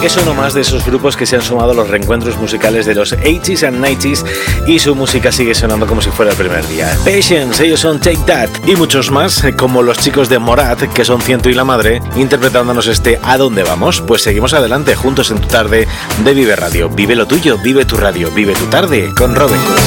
es uno más de esos grupos que se han sumado a los reencuentros musicales de los 80s and 90s y su música sigue sonando como si fuera el primer día. Patience, ellos son Take That, y muchos más, como los chicos de Morat, que son Ciento y la Madre, interpretándonos este ¿A dónde vamos? Pues seguimos adelante juntos en tu tarde de Vive Radio. Vive lo tuyo, vive tu radio, vive tu tarde con Robin Cooks.